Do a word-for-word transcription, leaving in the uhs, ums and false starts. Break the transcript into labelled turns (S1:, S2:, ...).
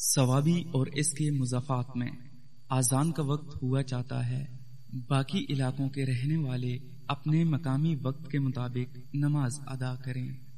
S1: सवाबी और इसके मुज़ाफ़ात में आज़ान का वक्त हुआ चाहता है, बाकी इलाकों के रहने वाले अपने मकामी वक्त के मुताबिक नमाज अदा करें।